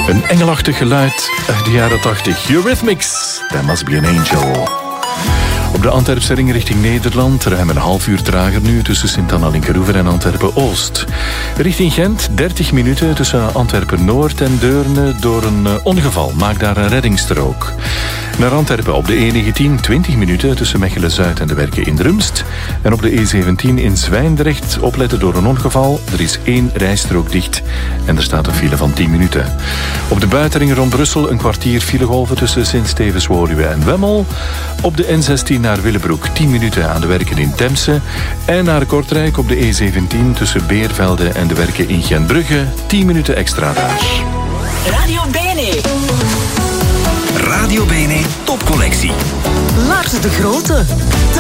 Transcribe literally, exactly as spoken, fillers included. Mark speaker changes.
Speaker 1: Een engelachtig geluid uit de jaren tachtig. Eurythmics, There Must Be an Angel. Op de Antwerpse ring richting Nederland, ruim een half uur trager nu tussen Sint-Anna Linkeroever en Antwerpen-Oost. Richting Gent, dertig minuten tussen Antwerpen-Noord en Deurne door een ongeval. Maak daar een reddingsstrook. Naar Antwerpen op de E negentien, twintig minuten tussen Mechelen-Zuid en de Werken in Drumst. En op de E zeventien in Zwijndrecht opletten door een ongeval. Er is één rijstrook dicht en er staat een file van tien minuten. Op de buitenring rond Brussel een kwartier filegolven tussen Sint-Stevens-Woluwe en Wemmel. Op de N zestien naar Willebroek tien minuten aan de Werken in Temse. En naar Kortrijk op de E zeventien tussen Beervelde en de Werken in Gentbrugge tien minuten extra daar.
Speaker 2: Radio Bene.
Speaker 3: Radio Bene Topcollectie.
Speaker 2: Lars de Grote.